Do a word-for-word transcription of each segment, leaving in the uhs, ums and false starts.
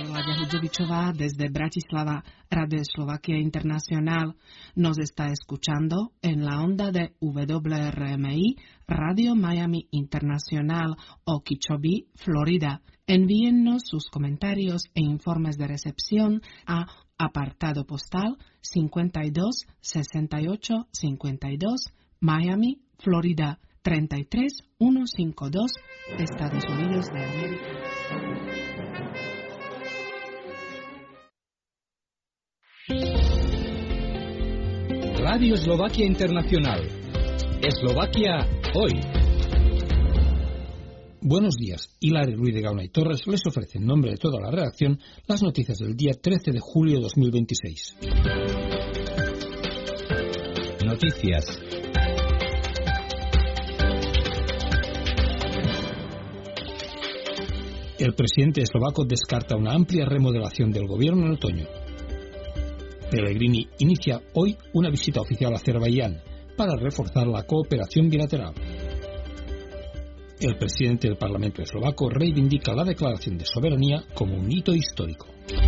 Láďa Hudzovičová desde Bratislava, Radio Slovakia Internacional. Nos está escuchando en la onda de W R M I, Radio Miami Internacional, Okeechobee, Florida. Envíennos sus comentarios e informes de recepción a apartado postal cincuenta y dos sesenta y ocho cincuenta y dos, Miami, Florida treinta y tres ciento cincuenta y dos, Estados Unidos de América. Radio Eslovaquia Internacional. Eslovaquia hoy. Buenos días. Hilary Ruiz de Gauna y Torres les ofrece en nombre de toda la redacción las noticias del día trece de julio de dos mil veintiséis. Noticias. El presidente eslovaco descarta una amplia remodelación del gobierno en otoño. Pellegrini inicia hoy una visita oficial a Azerbaiyán para reforzar la cooperación bilateral. El presidente del Parlamento eslovaco reivindica la declaración de soberanía como un hito histórico.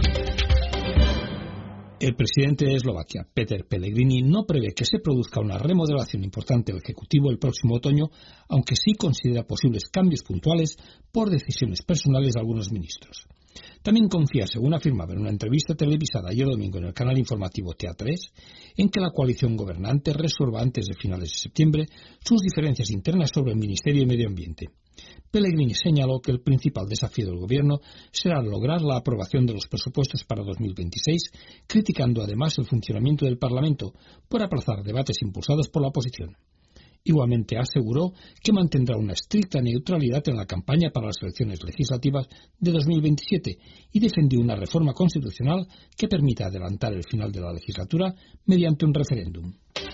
El presidente de Eslovaquia, Peter Pellegrini, no prevé que se produzca una remodelación importante del Ejecutivo el próximo otoño, aunque sí considera posibles cambios puntuales por decisiones personales de algunos ministros. También confía, según afirmaba en una entrevista televisada ayer domingo en el canal informativo T A tres, en que la coalición gobernante resuelva antes de finales de septiembre sus diferencias internas sobre el Ministerio de Medio Ambiente. Pellegrini señaló que el principal desafío del gobierno será lograr la aprobación de los presupuestos para dos mil veintiséis, criticando además el funcionamiento del Parlamento por aplazar debates impulsados por la oposición. Igualmente aseguró que mantendrá una estricta neutralidad en la campaña para las elecciones legislativas de dos mil veintisiete y defendió una reforma constitucional que permita adelantar el final de la legislatura mediante un referéndum.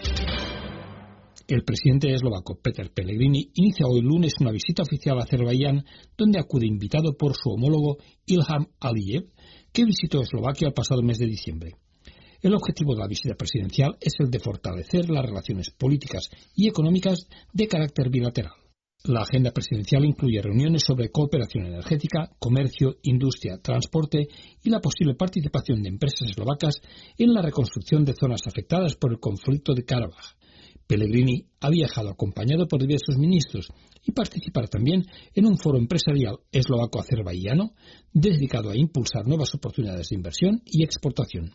El presidente eslovaco Peter Pellegrini inicia hoy lunes una visita oficial a Azerbaiyán, donde acude invitado por su homólogo Ilham Aliyev, que visitó Eslovaquia el pasado mes de diciembre. El objetivo de la visita presidencial es el de fortalecer las relaciones políticas y económicas de carácter bilateral. La agenda presidencial incluye reuniones sobre cooperación energética, comercio, industria, transporte y la posible participación de empresas eslovacas en la reconstrucción de zonas afectadas por el conflicto de Karabaj. Pellegrini ha viajado acompañado por diversos ministros y participará también en un foro empresarial eslovaco-azerbaiyano dedicado a impulsar nuevas oportunidades de inversión y exportación.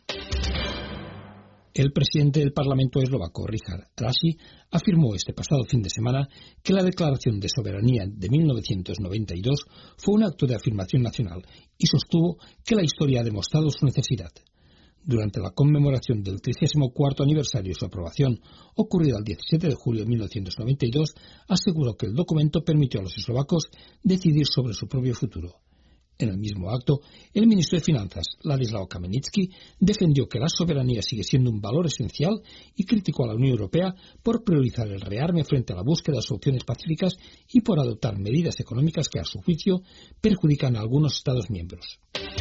El presidente del Parlamento eslovaco, Richard Raši, afirmó este pasado fin de semana que la Declaración de Soberanía de mil novecientos noventa y dos fue un acto de afirmación nacional y sostuvo que la historia ha demostrado su necesidad. Durante la conmemoración del trigésimo cuarto aniversario de su aprobación, ocurrida el diecisiete de julio de mil novecientos noventa y dos, aseguró que el documento permitió a los eslovacos decidir sobre su propio futuro. En el mismo acto, el ministro de Finanzas, Ladislav Kamenický, defendió que la soberanía sigue siendo un valor esencial y criticó a la Unión Europea por priorizar el rearme frente a la búsqueda de soluciones pacíficas y por adoptar medidas económicas que, a su juicio, perjudican a algunos Estados miembros.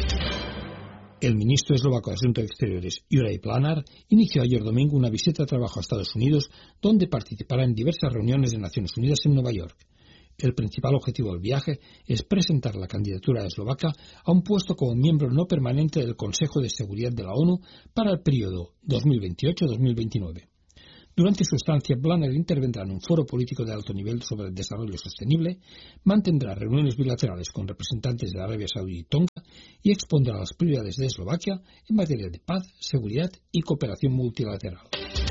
El ministro eslovaco de Asuntos Exteriores, Juraj Planar, inició ayer domingo una visita de trabajo a Estados Unidos, donde participará en diversas reuniones de Naciones Unidas en Nueva York. El principal objetivo del viaje es presentar la candidatura eslovaca a un puesto como miembro no permanente del Consejo de Seguridad de la ONU para el periodo dos mil veintiocho a dos mil veintinueve. Durante su estancia, Planar intervendrá en un foro político de alto nivel sobre el desarrollo sostenible, mantendrá reuniones bilaterales con representantes de Arabia Saudí y Tonga y expondrá las prioridades de Eslovaquia en materia de paz, seguridad y cooperación multilateral.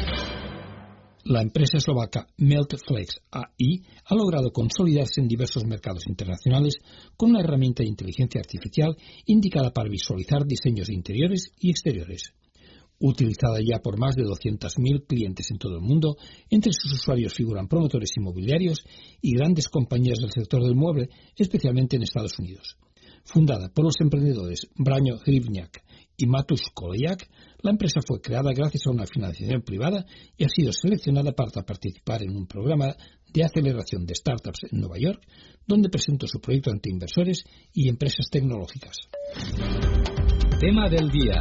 La empresa eslovaca Meltflex A I ha logrado consolidarse en diversos mercados internacionales con una herramienta de inteligencia artificial indicada para visualizar diseños de interiores y exteriores. Utilizada ya por más de doscientos mil clientes en todo el mundo, entre sus usuarios figuran promotores inmobiliarios y grandes compañías del sector del mueble, especialmente en Estados Unidos. Fundada por los emprendedores Braňo Hrivňák y Matúš Koleják, la empresa fue creada gracias a una financiación privada y ha sido seleccionada para participar en un programa de aceleración de startups en Nueva York, donde presentó su proyecto ante inversores y empresas tecnológicas. Tema del día.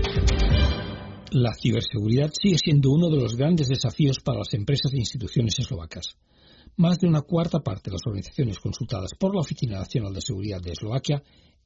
La ciberseguridad sigue siendo uno de los grandes desafíos para las empresas e instituciones eslovacas. Más de una cuarta parte de las organizaciones consultadas por la Oficina Nacional de Seguridad de Eslovaquia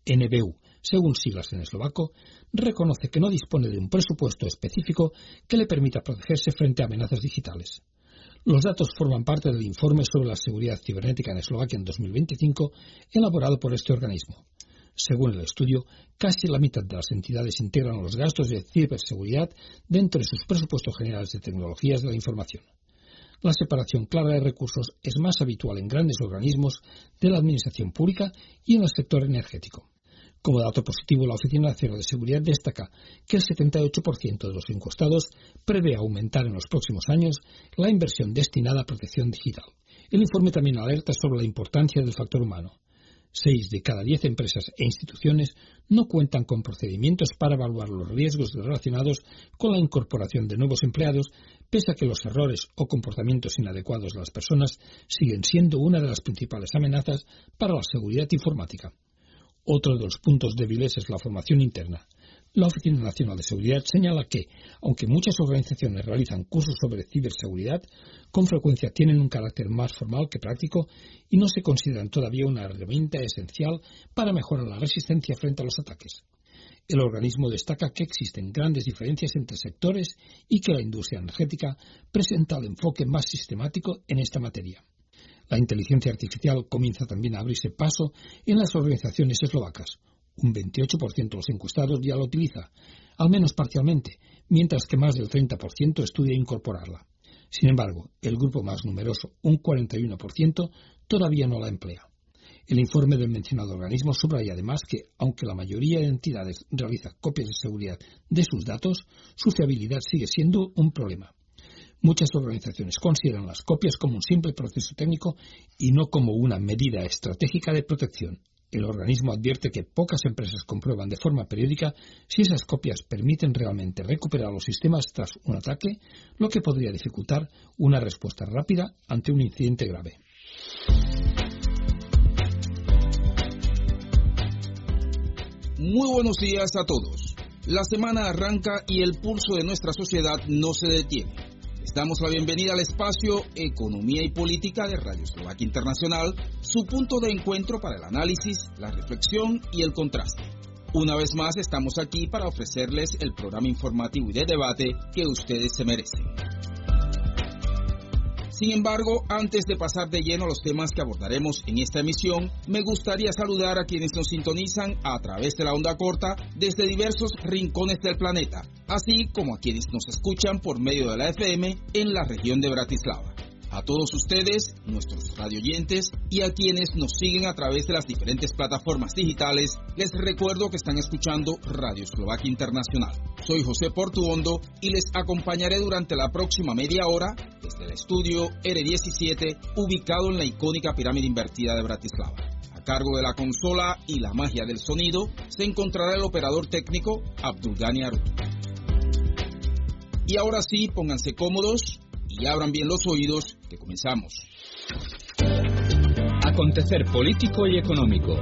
N B U, según siglas en eslovaco, reconoce que no dispone de un presupuesto específico que le permita protegerse frente a amenazas digitales. Los datos forman parte del informe sobre la seguridad cibernética en Eslovaquia en dos mil veinticinco, elaborado por este organismo. Según el estudio, casi la mitad de las entidades integran los gastos de ciberseguridad dentro de sus presupuestos generales de tecnologías de la información. La separación clara de recursos es más habitual en grandes organismos de la administración pública y en el sector energético. Como dato positivo, la Oficina Nacional de Seguridad destaca que el setenta y ocho por ciento de los encuestados prevé aumentar en los próximos años la inversión destinada a protección digital. El informe también alerta sobre la importancia del factor humano. Seis de cada diez empresas e instituciones no cuentan con procedimientos para evaluar los riesgos relacionados con la incorporación de nuevos empleados, pese a que los errores o comportamientos inadecuados de las personas siguen siendo una de las principales amenazas para la seguridad informática. Otro de los puntos débiles es la formación interna. La Oficina Nacional de Seguridad señala que, aunque muchas organizaciones realizan cursos sobre ciberseguridad, con frecuencia tienen un carácter más formal que práctico y no se consideran todavía una herramienta esencial para mejorar la resistencia frente a los ataques. El organismo destaca que existen grandes diferencias entre sectores y que la industria energética presenta el enfoque más sistemático en esta materia. La inteligencia artificial comienza también a abrirse paso en las organizaciones eslovacas. Un veintiocho por ciento de los encuestados ya la utiliza, al menos parcialmente, mientras que más del treinta por ciento estudia incorporarla. Sin embargo, el grupo más numeroso, un cuarenta y uno por ciento, todavía no la emplea. El informe del mencionado organismo subraya además que, aunque la mayoría de entidades realiza copias de seguridad de sus datos, su fiabilidad sigue siendo un problema. Muchas organizaciones consideran las copias como un simple proceso técnico y no como una medida estratégica de protección. El organismo advierte que pocas empresas comprueban de forma periódica si esas copias permiten realmente recuperar los sistemas tras un ataque, lo que podría dificultar una respuesta rápida ante un incidente grave. Muy buenos días a todos. La semana arranca y el pulso de nuestra sociedad no se detiene. Les damos la bienvenida al espacio Economía y Política de Radio Eslovaquia Internacional, su punto de encuentro para el análisis, la reflexión y el contraste. Una vez más estamos aquí para ofrecerles el programa informativo y de debate que ustedes se merecen. Sin embargo, antes de pasar de lleno a los temas que abordaremos en esta emisión, me gustaría saludar a quienes nos sintonizan a través de la onda corta desde diversos rincones del planeta, así como a quienes nos escuchan por medio de la F M en la región de Bratislava. A todos ustedes, nuestros radioyentes, y a quienes nos siguen a través de las diferentes plataformas digitales, les recuerdo que están escuchando Radio Eslovaquia Internacional. Soy José Portuondo y les acompañaré durante la próxima media hora desde el estudio R diecisiete, ubicado en la icónica pirámide invertida de Bratislava. A cargo de la consola y la magia del sonido se encontrará el operador técnico Abdulgani Arutu. Y ahora sí, pónganse cómodos y abran bien los oídos, que comenzamos. Acontecer político y económico.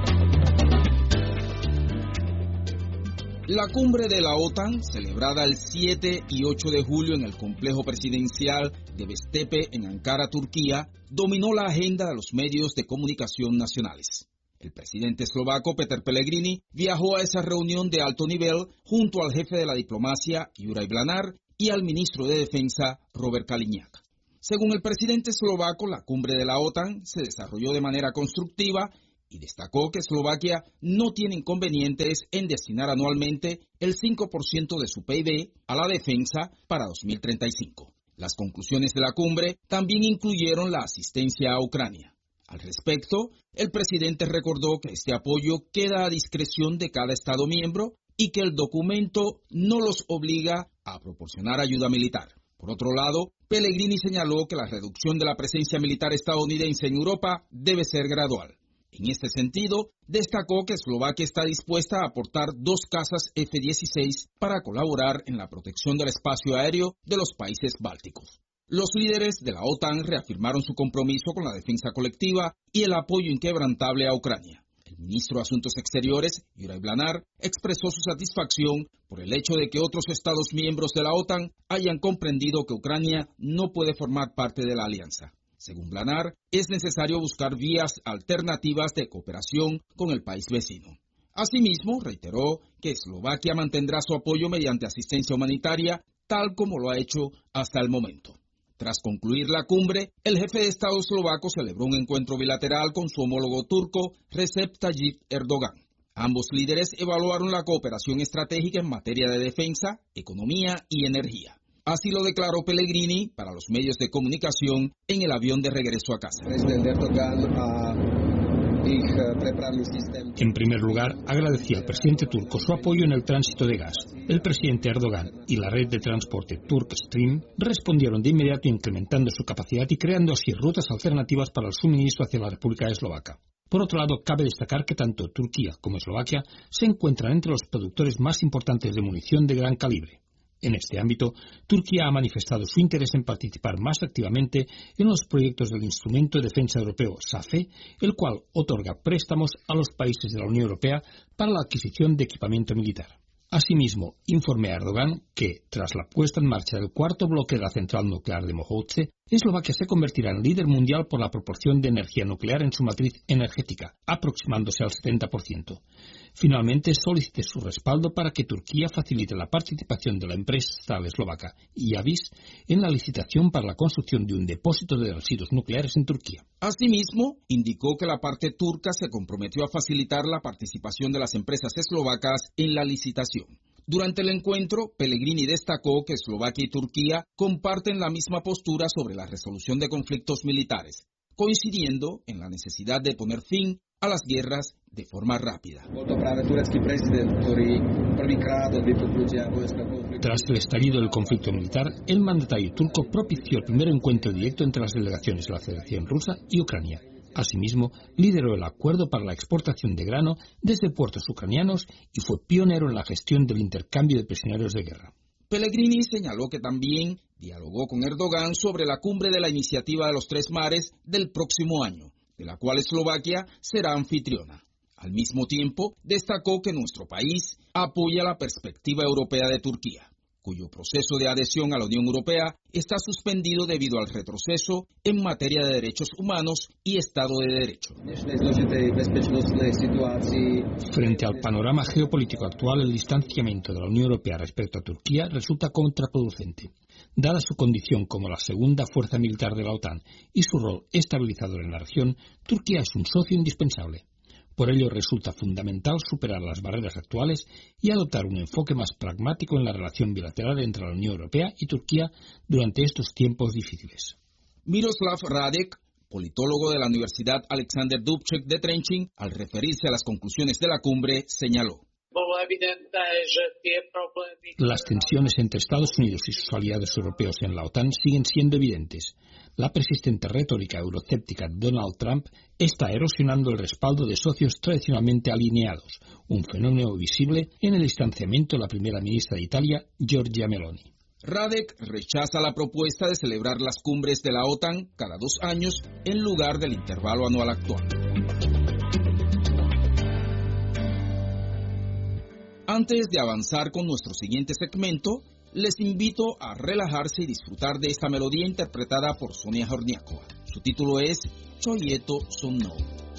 La cumbre de la OTAN, celebrada el siete y ocho de julio en el complejo presidencial de Bestepe en Ankara, Turquía, dominó la agenda de los medios de comunicación nacionales. El presidente eslovaco Peter Pellegrini viajó a esa reunión de alto nivel junto al jefe de la diplomacia, Juraj Blanár, y al ministro de Defensa, Robert Kaliňák. Según el presidente eslovaco, la cumbre de la OTAN se desarrolló de manera constructiva y destacó que Eslovaquia no tiene inconvenientes en destinar anualmente el cinco por ciento de su P I B a la defensa para dos mil treinta y cinco. Las conclusiones de la cumbre también incluyeron la asistencia a Ucrania. Al respecto, el presidente recordó que este apoyo queda a discreción de cada Estado miembro y que el documento no los obliga a proporcionar ayuda militar. Por otro lado, Pellegrini señaló que la reducción de la presencia militar estadounidense en Europa debe ser gradual. En este sentido, destacó que Eslovaquia está dispuesta a aportar dos cazas F dieciséis para colaborar en la protección del espacio aéreo de los países bálticos. Los líderes de la OTAN reafirmaron su compromiso con la defensa colectiva y el apoyo inquebrantable a Ucrania. El ministro de Asuntos Exteriores, Juraj Blanár, expresó su satisfacción por el hecho de que otros Estados miembros de la OTAN hayan comprendido que Ucrania no puede formar parte de la alianza. Según Blanár, es necesario buscar vías alternativas de cooperación con el país vecino. Asimismo, reiteró que Eslovaquia mantendrá su apoyo mediante asistencia humanitaria, tal como lo ha hecho hasta el momento. Tras concluir la cumbre, el jefe de Estado eslovaco celebró un encuentro bilateral con su homólogo turco, Recep Tayyip Erdogan. Ambos líderes evaluaron la cooperación estratégica en materia de defensa, economía y energía. Así lo declaró Pellegrini para los medios de comunicación en el avión de regreso a casa. En primer lugar, agradecía al presidente turco su apoyo en el tránsito de gas. El presidente Erdogan y la red de transporte Turkstream respondieron de inmediato incrementando su capacidad y creando así rutas alternativas para el suministro hacia la República Eslovaca. Por otro lado, cabe destacar que tanto Turquía como Eslovaquia se encuentran entre los productores más importantes de munición de gran calibre. En este ámbito, Turquía ha manifestado su interés en participar más activamente en los proyectos del Instrumento de Defensa Europeo SAFE, el cual otorga préstamos a los países de la Unión Europea para la adquisición de equipamiento militar. Asimismo, informé a Erdogan que, tras la puesta en marcha del cuarto bloque de la central nuclear de Mohoce, Eslovaquia se convertirá en líder mundial por la proporción de energía nuclear en su matriz energética, aproximándose al setenta por ciento. Finalmente, solicité su respaldo para que Turquía facilite la participación de la empresa estatal eslovaca Iavis en la licitación para la construcción de un depósito de residuos nucleares en Turquía. Asimismo, indicó que la parte turca se comprometió a facilitar la participación de las empresas eslovacas en la licitación. Durante el encuentro, Pellegrini destacó que Eslovaquia y Turquía comparten la misma postura sobre la resolución de conflictos militares, coincidiendo en la necesidad de poner fin a las guerras de forma rápida. Tras el estallido del conflicto militar, el mandatario turco propició el primer encuentro directo entre las delegaciones de la Federación Rusa y Ucrania. Asimismo, lideró el acuerdo para la exportación de grano desde puertos ucranianos y fue pionero en la gestión del intercambio de prisioneros de guerra. Pellegrini señaló que también dialogó con Erdogan sobre la cumbre de la Iniciativa de los Tres Mares del próximo año, de la cual Eslovaquia será anfitriona. Al mismo tiempo, destacó que nuestro país apoya la perspectiva europea de Turquía, cuyo proceso de adhesión a la Unión Europea está suspendido debido al retroceso en materia de derechos humanos y Estado de Derecho. Frente al panorama geopolítico actual, el distanciamiento de la Unión Europea respecto a Turquía resulta contraproducente. Dada su condición como la segunda fuerza militar de la OTAN y su rol estabilizador en la región, Turquía es un socio indispensable. Por ello resulta fundamental superar las barreras actuales y adoptar un enfoque más pragmático en la relación bilateral entre la Unión Europea y Turquía durante estos tiempos difíciles. Miroslav Radek, politólogo de la Universidad Alexander Dubček de Trenčín, al referirse a las conclusiones de la cumbre, señaló: Las tensiones entre Estados Unidos y sus aliados europeos en la OTAN siguen siendo evidentes. La persistente retórica eurocéptica de Donald Trump está erosionando el respaldo de socios tradicionalmente alineados, un fenómeno visible en el distanciamiento de la primera ministra de Italia, Giorgia Meloni. Radek rechaza la propuesta de celebrar las cumbres de la OTAN cada dos años en lugar del intervalo anual actual. Antes de avanzar con nuestro siguiente segmento, les invito a relajarse y disfrutar de esta melodía interpretada por Sonia Horniakova. Su título es Choyeto Son No.